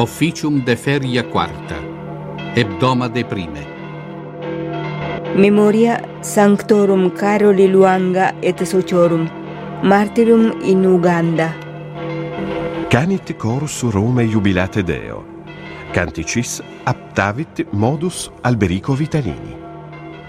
Officium de feria quarta, hebdomade prime. Memoria Sanctorum Caroli Luanga et Sociorum, martyrum in Uganda. Canit chorus Rome jubilate Deo, canticis aptavit modus Alberico Vitalini.